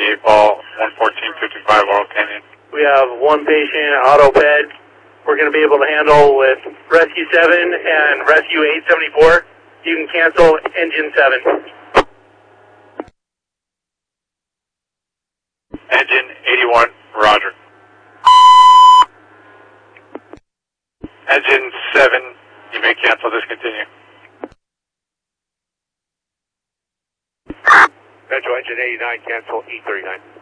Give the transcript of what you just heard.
28 ball, 114.55 Laurel Canyon. We have one patient, auto bed. We're going to be able to handle with Rescue 7 and Rescue 874. You can cancel Engine 7. Engine 81, roger. Engine 7, you may cancel, discontinue. Metro Engine 89, cancel E39.